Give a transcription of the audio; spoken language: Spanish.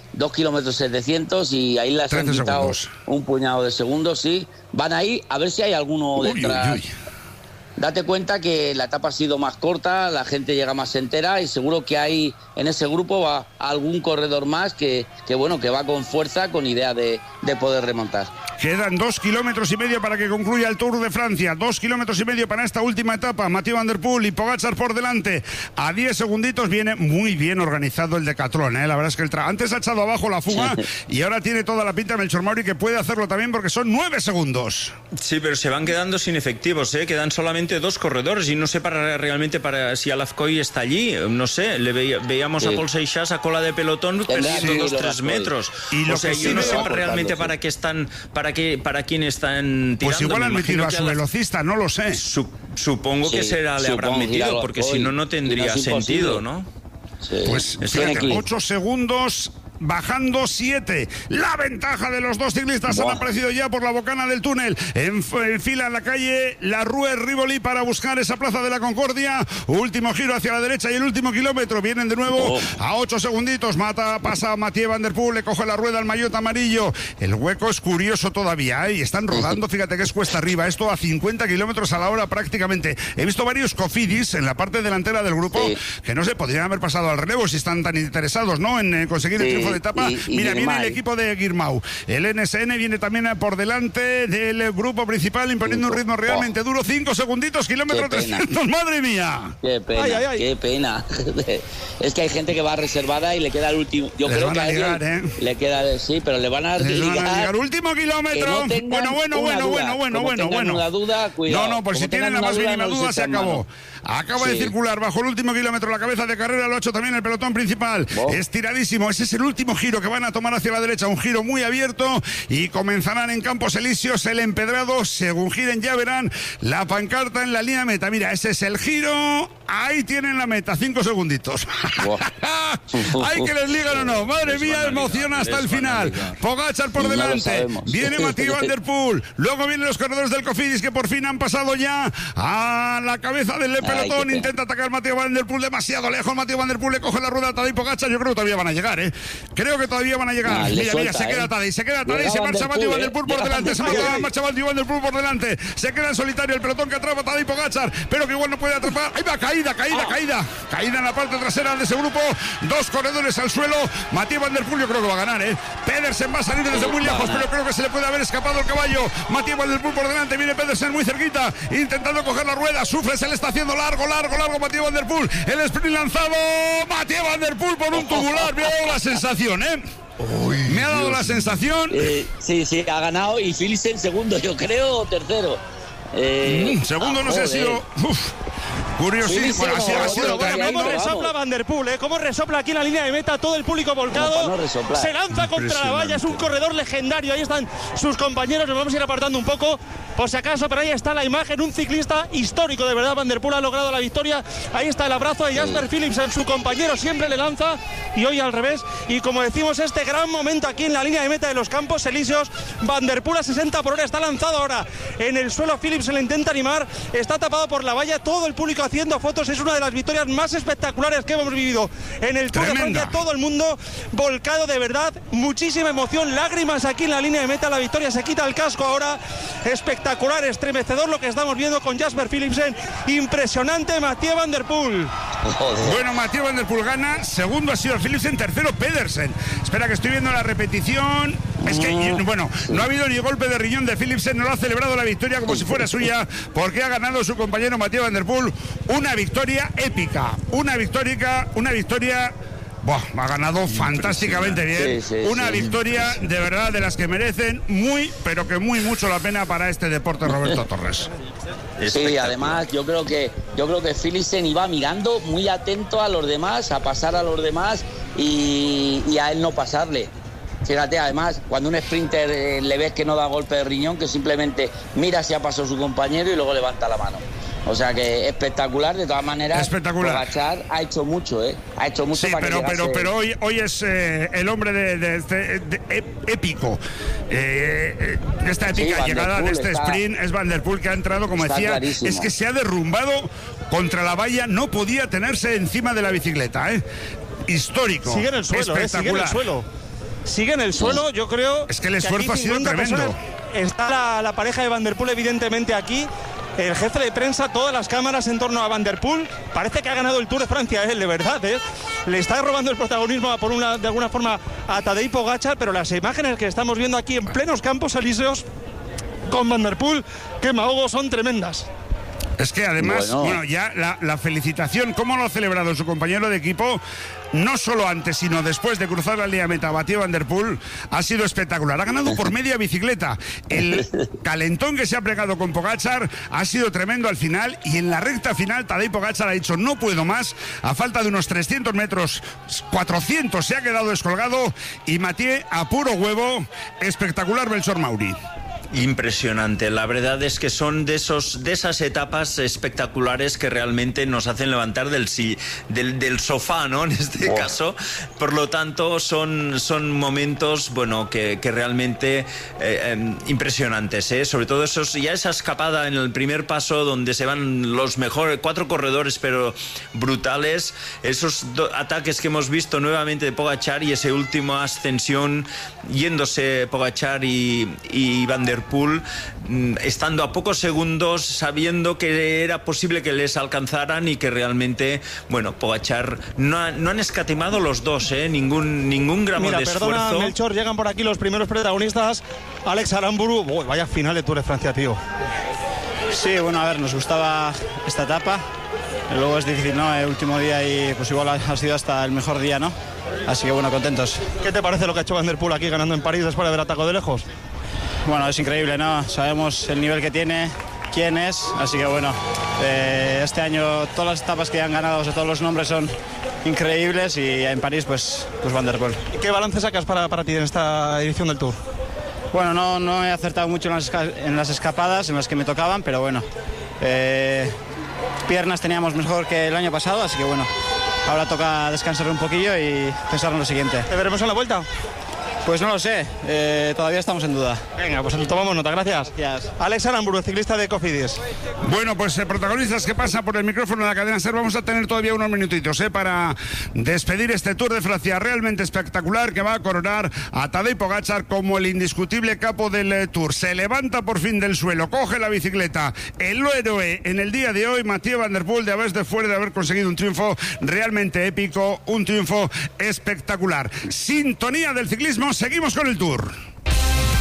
2 kilómetros 700 y ahí les han quitado un puñado de segundos, sí. Van ahí a ver si hay alguno detrás. Uy. Date cuenta que la etapa ha sido más corta, la gente llega más entera y seguro que hay en ese grupo va algún corredor más que va con fuerza, con idea de poder remontar. Quedan 2 kilómetros y medio para que concluya el Tour de Francia. 2 kilómetros y medio para esta última etapa. Mathieu Van Der Poel y Pogačar por delante. A 10 segunditos viene muy bien organizado el decatlón, ¿eh? La verdad es que antes ha echado abajo la fuga y ahora tiene toda la pinta Melchor Mauri que puede hacerlo también porque son 9 segundos. Sí, pero se van quedando sin efectivos, ¿eh? Quedan solamente 2 corredores y no sé realmente si Alafcoy está allí. No sé, veíamos a Paul Seixas a cola de pelotón perdiendo 2-3 metros. Y o sea, yo no sé realmente para qué están... ¿Para quién están tirando? Pues igual han metido a su velocista, no lo sé. Supongo que le habrán metido, porque si no, no tendría sentido, ¿no? Sí. Pues fíjate, 8 segundos... Bajando 7. La ventaja de los dos ciclistas han aparecido ya por la bocana del túnel. En fila en la calle La Rue Rivoli para buscar esa plaza de la Concordia. Último giro hacia la derecha y el último kilómetro. Vienen de nuevo a 8 segunditos. Pasa Mathieu Van Der Poel, le coge la rueda al maillot amarillo. El hueco es curioso todavía, ¿eh? Y están rodando, fíjate que es cuesta arriba. Esto a 50 kilómetros a la hora prácticamente. He visto varios cofidis en la parte delantera del grupo que no sé, podrían haber pasado al relevo si están tan interesados, ¿no? En conseguir el triunfo de etapa. Mira, viene el equipo de Guirmau. El NSN viene también por delante del grupo principal, imponiendo un ritmo realmente duro. 5 segunditos, kilómetro 300. ¡Madre mía! ¡Qué pena! ¡Qué pena! Es que hay gente que va reservada y le queda el último. Yo creo que a él le queda, sí, pero le van a ligar. Último kilómetro. Bueno. Duda, cuidado. No, pues si tienen la más mínima duda, se acabó. Acaba de circular bajo el último kilómetro la cabeza de carrera, lo ha hecho también el pelotón principal. Estiradísimo. Ese es el último giro que van a tomar hacia la derecha, un giro muy abierto y comenzarán en Campos Elíseos el empedrado. Según giren ya verán la pancarta en la línea meta. Mira, ese es el giro. Ahí tienen la meta, 5 segunditos. Hay que les ligan o no. Madre mía, emoción hasta el final. Pogačar por delante. Viene Mathieu Van Der Poel. Luego vienen los corredores del Cofidis que por fin han pasado ya a la cabeza del pelotón. Intenta atacar Mathieu Van Der Poel demasiado lejos. Mathieu Van Der Poel le coge la rueda a Tadej Pogačar. Yo creo que todavía van a llegar, ¿eh? Creo que todavía van a llegar. Mira, se queda Tadej, se marcha Mathieu Van Der Poel por delante. Se marcha Mathieu Van Der Poel por delante. Se queda en solitario el pelotón que atrapa a Tadej Pogačar, pero que igual no puede atrapar. Ahí va, caída en la parte trasera de ese grupo. 2 corredores al suelo. Mathieu Van Der Poel yo creo que va a ganar, ¿eh? Pedersen va a salir desde muy lejos, pero creo que se le puede haber escapado el caballo. Mathieu Van Der Poel por delante, viene Pedersen muy cerquita, intentando coger la rueda. Sufre, se le está haciendo largo Mathieu Van Der Poel. El sprint lanzado. Mathieu Van Der Poel por un tubular. Me ha dado la sensación, ¿eh? Me ha dado la sensación. Sí, ha ganado y Philipsen segundo, yo creo, o tercero. Segundo no sé, ha sido... Curiosísimo, ha sido ¿Cómo resopla Van Der Poel, eh? ¿Cómo resopla aquí en la línea de meta? Todo el público volcado. Se lanza contra la valla, es un corredor legendario. Ahí están sus compañeros, nos vamos a ir apartando un poco por si acaso, pero ahí está la imagen, un ciclista histórico de verdad. Van Der Poel ha logrado la victoria. Ahí está el abrazo de Jasper Philipsen, su compañero siempre le lanza y hoy al revés. Y como decimos, este gran momento aquí en la línea de meta de los Campos Elíseos. Van Der Poel a 60 por hora, está lanzado ahora en el suelo. Philipsen le intenta animar, está tapado por la valla, todo el público haciendo fotos. Es una de las victorias más espectaculares que hemos vivido en el Tour de Francia. Todo el mundo volcado, de verdad, muchísima emoción, lágrimas aquí en la línea de meta. La victoria se quita el casco ahora. Espectacular, estremecedor lo que estamos viendo con Jasper Philipsen. Impresionante Mathieu Van Der Poel. Bueno, Mathieu Van Der Poel gana, segundo ha sido Philipsen, tercero Pedersen. Espera que estoy viendo la repetición. Es que, bueno, no ha habido ni golpe de riñón de Philipsen, no lo ha celebrado la victoria como si fuera suya, porque ha ganado su compañero Mathieu Van Der Poel. Una victoria épica, una victoria... ha ganado fantásticamente bien. Una victoria de verdad de las que merecen pero que mucho la pena para este deporte, Roberto Torres. Sí, además yo creo que Philipsen iba mirando muy atento a los demás, a pasar a los demás y a él no pasarle. Fíjate, además, cuando un sprinter le ves que no da golpe de riñón, que simplemente mira si ha pasado su compañero y luego levanta la mano. O sea que espectacular, de todas maneras. Espectacular. Pogačar ha hecho mucho, ha hecho mucho. Sí, pero hoy es el hombre de épico. Esta épica llegada de este sprint es Van Der Poel, que ha entrado, como decía, clarísimo. Es que se ha derrumbado contra la valla, no podía tenerse encima de la bicicleta, Histórico. Sigue en el suelo, espectacular. Sigue en el suelo. sigue en el suelo. Yo creo es que el esfuerzo ha sido tremendo. Está la pareja de Van der Poel evidentemente aquí. El jefe de prensa, todas las cámaras en torno a Van der Poel. Parece que ha ganado el Tour de Francia, de verdad, Le está robando el protagonismo de alguna forma a Tadej Pogačar, pero las imágenes que estamos viendo aquí en plenos Campos Elíseos con Van der Poel, que mahogo, son tremendas. Es que además, bueno ya la felicitación, cómo lo ha celebrado su compañero de equipo, no solo antes, sino después de cruzar la línea de meta, Mathieu Van der Poel, ha sido espectacular. Ha ganado por media bicicleta. El calentón que se ha pegado con Pogačar ha sido tremendo al final, y en la recta final Tadej Pogačar ha dicho no puedo más, a falta de unos 300 metros, 400 se ha quedado descolgado, y Mathieu a puro huevo, espectacular Melchor Mauri. Impresionante, la verdad es que son de esas etapas espectaculares que realmente nos hacen levantar del sofá, ¿no? En este caso, por lo tanto son momentos, bueno, que realmente impresionantes, sobre todo esa escapada en el primer paso donde se van los mejores 4 corredores, pero brutales, esos ataques que hemos visto nuevamente de Pogačar, y esa última ascensión yéndose Pogačar y Van der Poel, estando a pocos segundos, sabiendo que era posible que les alcanzaran, y que realmente, bueno, Pogačar no han escatimado los dos, ningún gramo de esfuerzo. Perdona, Melchor, llegan por aquí los primeros protagonistas. Alex Aramburu, vaya final de Tour de Francia, tío. Sí, bueno, a ver, nos gustaba esta etapa. Luego es difícil, ¿no? El último día, y pues igual ha sido hasta el mejor día, ¿no? Así que bueno, contentos. ¿Qué te parece lo que ha hecho Van der Poel aquí ganando en París después de haber atacado de lejos? Bueno, es increíble, ¿no? Sabemos el nivel que tiene, quién es, así que bueno, este año todas las etapas que han ganado, o sea, todos los nombres son increíbles, y en París pues Van der Poel. ¿Y qué balance sacas para ti en esta edición del Tour? Bueno, no he acertado mucho en las escapadas, en las que me tocaban, pero bueno, piernas teníamos mejor que el año pasado, así que bueno, ahora toca descansar un poquillo y pensar en lo siguiente. ¿Te veremos en la vuelta? Pues no lo sé, todavía estamos en duda. Venga, pues tomamos nota, gracias. Alex Aramburu, ciclista de Cofidis. Bueno, pues protagonistas que pasan por el micrófono de la cadena SER, vamos a tener todavía unos minutitos para despedir este Tour de Francia realmente espectacular, que va a coronar a Tadej Pogačar como el indiscutible capo del Tour. Se levanta por fin del suelo, coge la bicicleta, el héroe en el día de hoy, Mathieu Van der Poel, después de haber conseguido un triunfo realmente épico, un triunfo espectacular. Sintonía del ciclismo. Seguimos con el Tour.